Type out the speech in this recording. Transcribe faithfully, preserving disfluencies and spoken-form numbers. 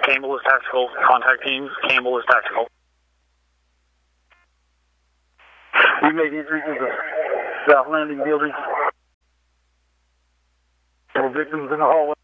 Campbell is tactical. Contact teams. Campbell is tactical. We made entry to the South Landing building. There were victims in the hallway.